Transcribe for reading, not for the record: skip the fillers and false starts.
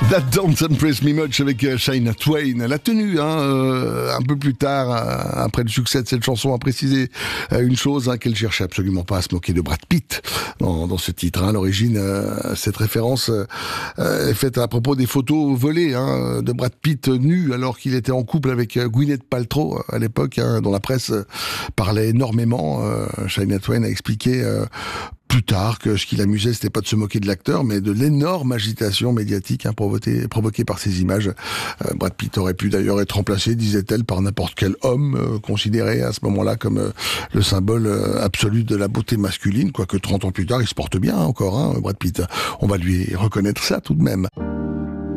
That Don't Impress Me Much avec Shania Twain. La tenue, un peu plus tard, après le succès de cette chanson, a précisé une chose, qu'elle cherchait absolument pas à se moquer de Brad Pitt dans ce titre. À l'origine, cette référence est faite à propos des photos volées de Brad Pitt nu alors qu'il était en couple avec Gwyneth Paltrow à l'époque, dont la presse parlait énormément. Shania Twain a expliqué plus tard que ce qui l'amusait, c'était pas de se moquer de l'acteur, mais de l'énorme agitation médiatique provoquée par ces images. Brad Pitt aurait pu d'ailleurs être remplacé, disait-elle, par n'importe quel homme considéré à ce moment-là comme le symbole absolu de la beauté masculine, quoique 30 ans plus tard, il se porte bien encore, Brad Pitt. On va lui reconnaître ça tout de même.